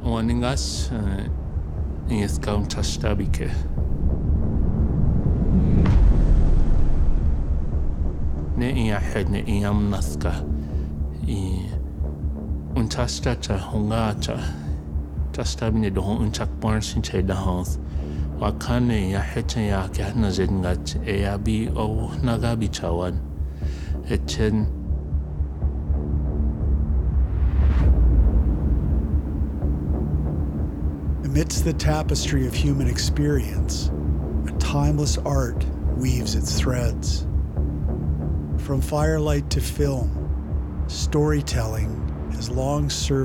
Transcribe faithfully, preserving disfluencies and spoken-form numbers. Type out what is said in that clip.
waningas is kauntastabike. Ne ia head ne iam naska i untastata hungata tastabine do untak barsin che da house wakane ya hete ya kana zengat e abi o nagabi chawan echen amidst the tapestry of human experience, a timeless art weaves its threads. From firelight to film, storytelling has long served